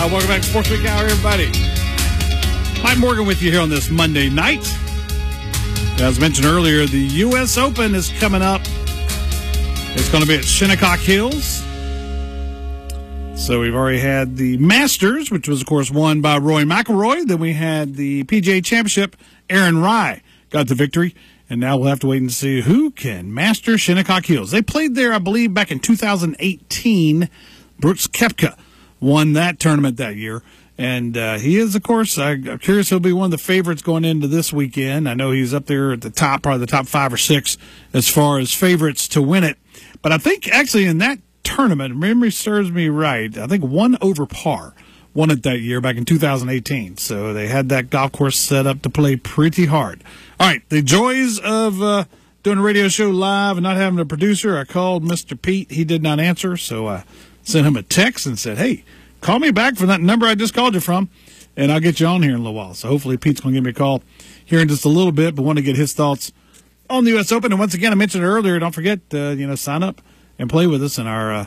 Welcome back to Sports Week Hour, everybody. Mike Morgan with you here on this Monday night. As mentioned earlier, the U.S. Open is coming up. It's going to be at Shinnecock Hills. So we've already had the Masters, which was, of course, won by Rory McIlroy. Then we had the PGA Championship. Aaron Rai got the victory. And now we'll have to wait and see who can master Shinnecock Hills. They played there, I believe, back in 2018. Brooks Koepka won that tournament that year. And he is, of course, I'm curious, he'll be one of the favorites going into this weekend. I know he's up there at the top, probably the top 5 or 6 as far as favorites to win it. But I think actually in that tournament, memory serves me right, I think 1 over par won it that year back in 2018. So they had that golf course set up to play pretty hard. All right, the joys of doing a radio show live and not having a producer. I called Mr. Pete. He did not answer, so I sent him a text and said, hey, call me back from that number I just called you from, and I'll get you on here in a little while. So hopefully Pete's going to give me a call here in just a little bit, but want to get his thoughts on the U.S. Open. And once again, I mentioned it earlier, don't forget, sign up and play with us in our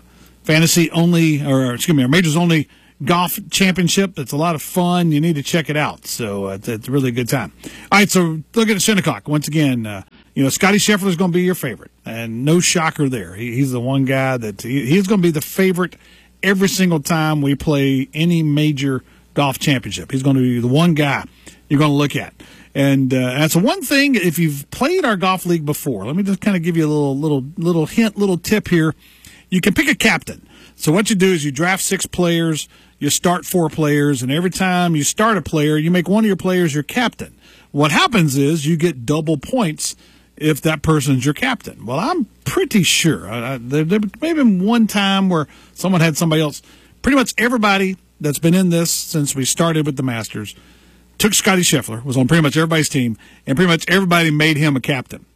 our majors-only golf championship. It's a lot of fun. You need to check it out. So it's a really good time. All right, so look at Shinnecock. Once again, Scotty Scheffler is going to be your favorite, and no shocker there. He's the one guy that he's going to be the favorite every single time we play any major golf championship. He's going to be the one guy you're going to look at. And that's one thing, if you've played our golf league before, let me just kind of give you a little hint, little tip here. You can pick a captain. So what you do is you draft 6 players, you start 4 players, and every time you start a player, you make one of your players your captain. What happens is you get double points if that person's your captain. Well, I'm pretty sure. There may have been one time where someone had somebody else. Pretty much everybody that's been in this since we started with the Masters took Scotty Scheffler, was on pretty much everybody's team, and pretty much everybody made him a captain.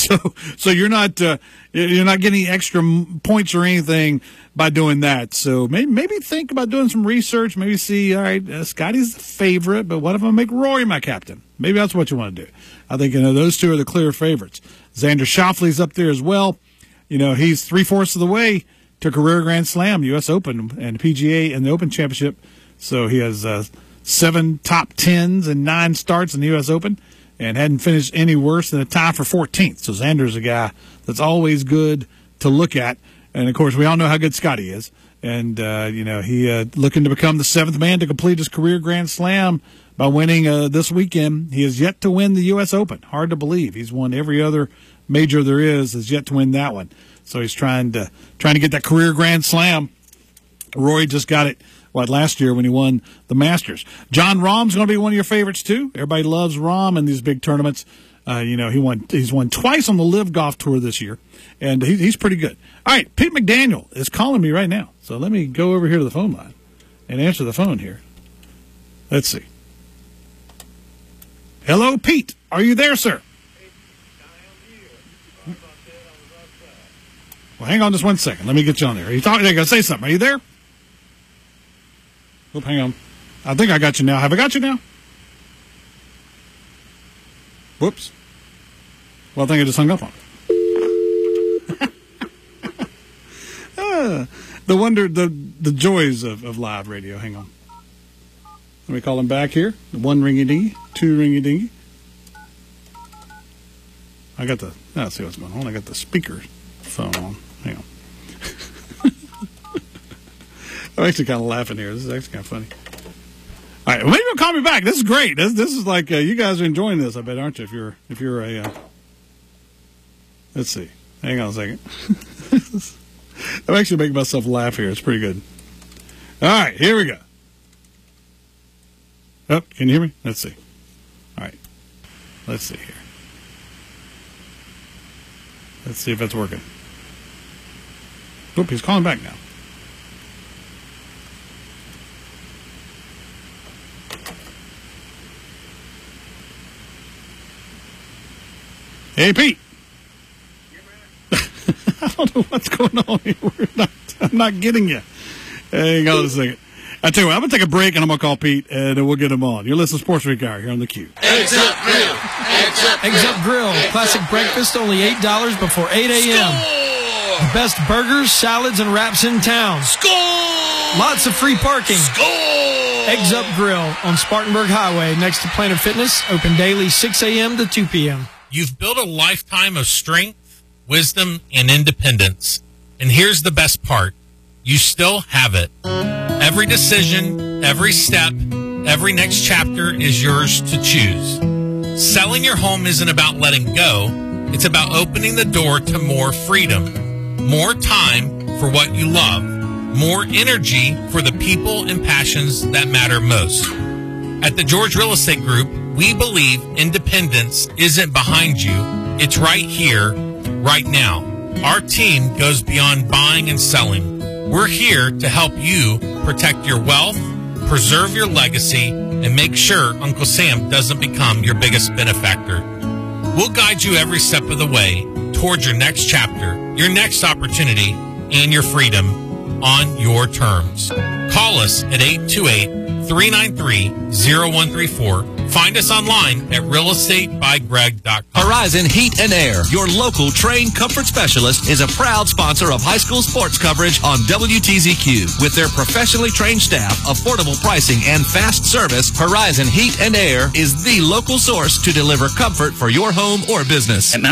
So you're not getting extra points or anything by doing that. So maybe think about doing some research. Maybe see, all right, Scotty's the favorite, but what if I make Rory my captain? Maybe that's what you want to do. I think those two are the clear favorites. Xander Schauffele's up there as well. He's 3/4 of the way to career Grand Slam, U.S. Open, and PGA and the Open Championship. So he has 7 top 10s and 9 starts in the U.S. Open, and hadn't finished any worse than a tie for 14th. So Xander's a guy that's always good to look at. And, of course, we all know how good Scotty is. And, he looking to become the 7th man to complete his career Grand Slam by winning this weekend. He has yet to win the U.S. Open. Hard to believe. He's won every other major there is, has yet to win that one. So he's trying to get that career Grand Slam. Rory just got it, last year when he won the Masters. Jon Rahm's going to be one of your favorites, too. Everybody loves Rahm in these big tournaments. He's won twice on the Live Golf Tour this year, and he's pretty good. All right, Pete McDaniel is calling me right now. So let me go over here to the phone line and answer the phone here. Let's see. Hello, Pete. Are you there, sir? Well, hang on just 1 second. Let me get you on there. Are you talking? I got to say something. Are you there? Oh, hang on. I think I got you now. Have I got you now? Whoops. Well, I think I just hung up on it. The joys of live radio. Hang on. Let me call him back here. 1 ringy-dingy, 2 ringy-dingy. Let's see what's going on. I got the speaker phone on. Hang on. I'm actually kind of laughing here. This is actually kind of funny. All right, well, maybe you'll call me back. This is great. This is like you guys are enjoying this, I bet, aren't you? If you're a let's see. Hang on a second. I'm actually making myself laugh here. It's pretty good. All right, here we go. Oh, can you hear me? Let's see. All right, let's see here. Let's see if that's working. Oop, he's calling back now. Hey, Pete. I don't know what's going on here. I'm not getting you. Hang on a second. I tell you what, I'm going to take a break, and I'm going to call Pete, and we'll get him on. You're listening to Sports Week Hour here on theCUBE. Eggs Up Grill. Eggs Up Grill. Classic breakfast, only $8 before 8 a.m. Score! The best burgers, salads, and wraps in town. Score! Lots of free parking. Eggs Up Grill on Spartanburg Highway next to Planet Fitness. Open daily 6 a.m. to 2 p.m. You've built a lifetime of strength, wisdom, and independence. And here's the best part. You still have it. Every decision, every step, every next chapter is yours to choose. Selling your home isn't about letting go. It's about opening the door to more freedom, more time for what you love, more energy for the people and passions that matter most. At the George Real Estate Group, we believe independence isn't behind you. It's right here, right now. Our team goes beyond buying and selling. We're here to help you protect your wealth, preserve your legacy, and make sure Uncle Sam doesn't become your biggest benefactor. We'll guide you every step of the way towards your next chapter, your next opportunity, and your freedom on your terms. Call us at 828-393-0134. Find us online at realestatebygreg.com. Horizon Heat and Air, your local trained comfort specialist, is a proud sponsor of high school sports coverage on WTZQ. With their professionally trained staff, affordable pricing, and fast service, Horizon Heat and Air is the local source to deliver comfort for your home or business.